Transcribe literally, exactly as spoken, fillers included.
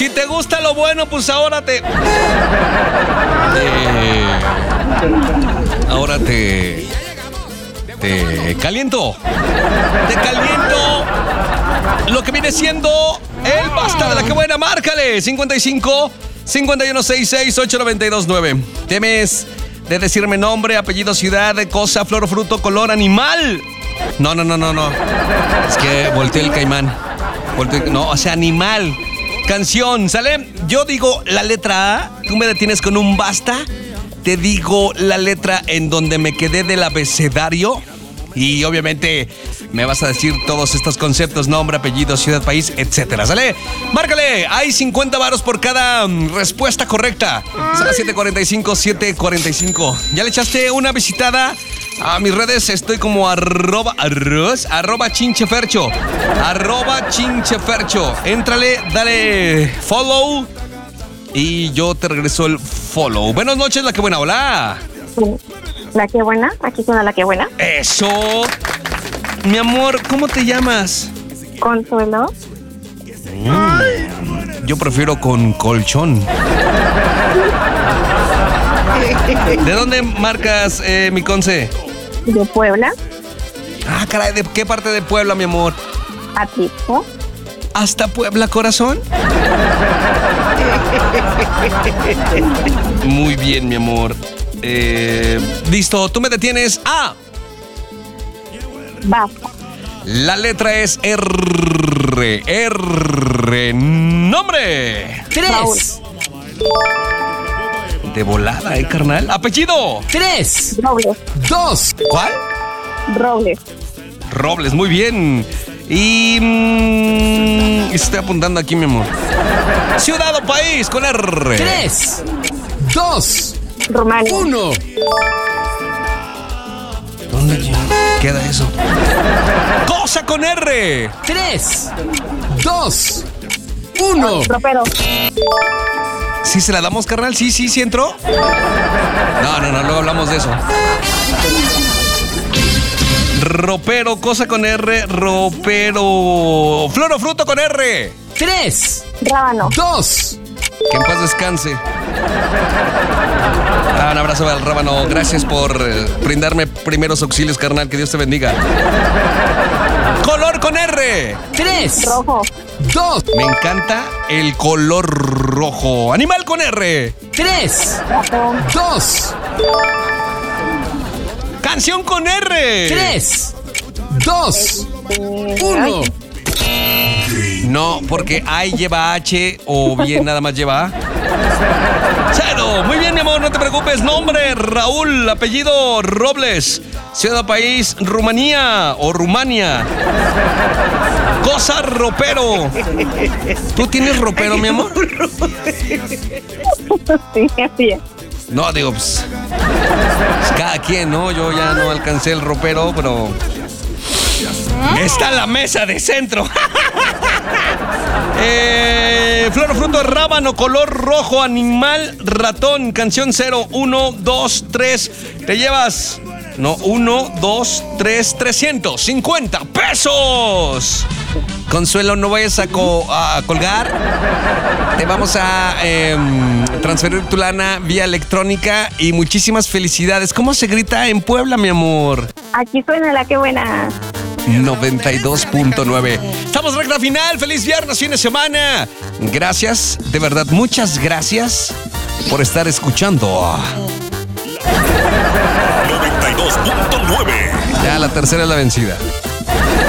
Si te gusta lo bueno, pues ahora te... Eh, ahora te... Te caliento. Te caliento lo que viene siendo el basta de la que buena. Márcale. cincuenta y cinco, cincuenta y uno, sesenta y seis, ocho noventa y dos, nueve. ¿Temes de decirme nombre, apellido, ciudad, cosa, flor, fruto, color, animal? No, no, no, no, no. Es que volteé el caimán. Volteé, no, o sea, animal. Canción, ¿sale? Yo digo la letra A, tú me detienes con un basta. Te digo la letra en donde me quedé del abecedario. Y obviamente me vas a decir todos estos conceptos: nombre, apellido, ciudad, país, etcétera. ¿Sale? Márcale. Hay cincuenta varos por cada um, respuesta correcta. Es a las siete cuarenta y cinco, siete cuarenta y cinco. ¿Ya le echaste una visitada a mis redes? Estoy como arroba, arroz, arroba chinchefercho. Arroba chinchefercho. Éntrale, dale follow y yo te regreso el follow. Buenas noches, la que buena. Hola. La que buena, aquí suena la que buena. Eso. Mi amor, ¿cómo te llamas? Consuelo. Mm, yo prefiero con colchón. ¿De dónde marcas, eh, mi Conce? De Puebla. Ah, caray, ¿de qué parte de Puebla, mi amor? Atlisco. ¿Hasta Puebla, corazón? Muy bien, mi amor. Eh, listo, tú me detienes. A. Basta. La letra es R. R. Nombre. Tres. De volada, ¿eh, carnal? Apellido. Tres. Robles. Dos. ¿Cuál? Robles. Robles, muy bien. Y... Mmm, estoy apuntando aquí, mi amor. Ciudad o país con R. Tres. Dos. Rumania. Uno. ¿Dónde queda eso? Cosa con R. Tres. Dos. Uno. Ropero. ¿Sí se la damos, carnal? ¿Sí, sí, sí entró? No, no, no, luego hablamos de eso. Ropero, cosa con R, ropero. Flor o fruto con R. Tres. Rábano. Dos. Que en paz descanse. Ah, un abrazo al rábano. Gracias por eh, brindarme primeros auxilios, carnal. Que Dios te bendiga. Color con R. Tres. Rojo. Dos. Me encanta el color rojo. Animal con R. Tres. Ratón. Dos. Canción con R. Tres. Dos. Uno. No, porque I lleva H o bien nada más lleva A. Cero. Muy bien, mi amor, no te preocupes. Nombre, Raúl. Apellido, Robles. Ciudad, país, Rumanía o Rumania. Cosa, ropero. ¿Tú tienes ropero, mi amor? Sí, así es. No, digo, pues, pues cada quien, ¿no? Yo ya no alcancé el ropero, pero... Está en la mesa de centro. eh, flor o fruto, rábano, color rojo, animal, ratón. Canción cero, uno, dos, tres. Te llevas, no, uno, dos, tres, trescientos cincuenta pesos. Consuelo, no vayas a, co- a colgar. Te vamos a eh, transferir tu lana vía electrónica y muchísimas felicidades. ¿Cómo se grita en Puebla, mi amor? Aquí suena la que buena. noventa y dos punto nueve. Estamos en recta final. Feliz viernes, fin de semana. Gracias, de verdad, muchas gracias por estar escuchando. noventa y dos punto nueve. Ya la tercera es la vencida.